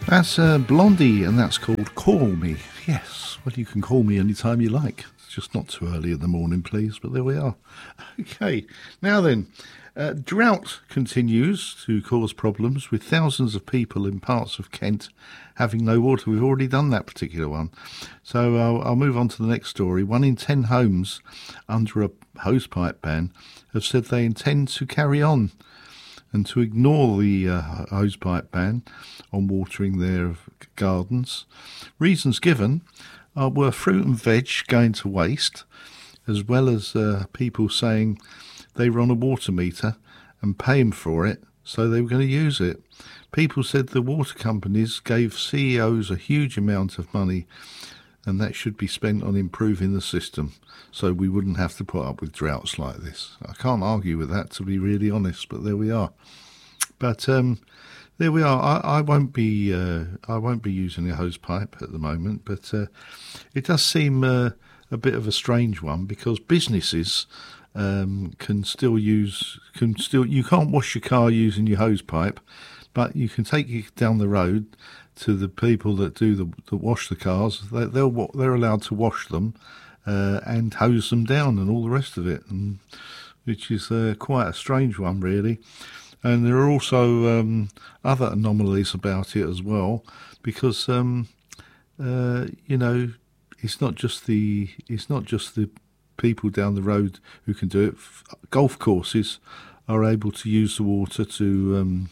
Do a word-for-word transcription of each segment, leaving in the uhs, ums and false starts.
That's uh, Blondie, and that's called Call Me. Yes, well, you can call me anytime you like. It's just not too early in the morning, please, but there we are. Okay, now then, uh, drought continues to cause problems with thousands of people in parts of Kent having no water. We've already done that particular one. So I'll, I'll move on to the next story. One in ten homes under a hosepipe ban have said they intend to carry on and to ignore the uh, hosepipe ban on watering their gardens. Reasons given uh, were fruit and veg going to waste, as well as uh, people saying they were on a water meter and paying for it, so they were going to use it. People said the water companies gave C E Os a huge amount of money, and that should be spent on improving the system so we wouldn't have to put up with droughts like this. I can't argue with that, to be really honest, but there we are. But um, there we are. I, I won't be uh, I won't be using a hose pipe at the moment, but uh, it does seem uh, a bit of a strange one, because businesses um, can still use can still you can't wash your car using your hose pipe, but you can take it down the road to the people that do the that wash the cars. They, they'll they're allowed to wash them uh, and hose them down and all the rest of it, and which is uh, quite a strange one, really. And there are also um, other anomalies about it as well, because um, uh, you know it's not just the it's not just the people down the road who can do it. Golf courses are able to use the water to um,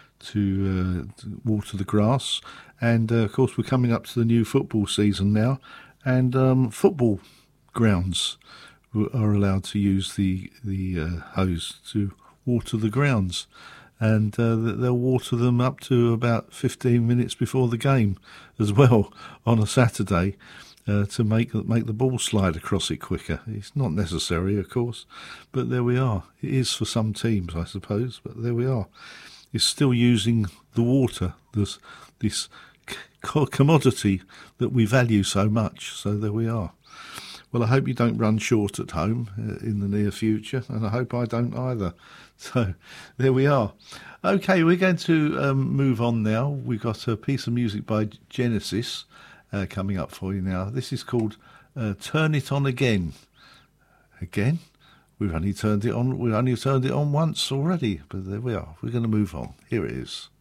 to, uh, to water the grass, and uh, of course we're coming up to the new football season now, and um, football grounds are allowed to use the the uh, hose to water the grounds, and uh, they'll water them up to about fifteen minutes before the game as well on a Saturday uh, to make make the ball slide across it quicker. It's not necessary, of course, but there we are. It is for some teams, I suppose, but there we are. It's still using the water, this this commodity that we value so much. So there we are. Well, I hope you don't run short at home uh, in the near future, and I hope I don't either. So there we are. Okay, we're going to um, move on now. We've got a piece of music by Genesis uh, coming up for you now. This is called uh, Turn It On Again. Again? We've only turned it on. We've only turned it on once already, but there we are. We're going to move on. Here it is.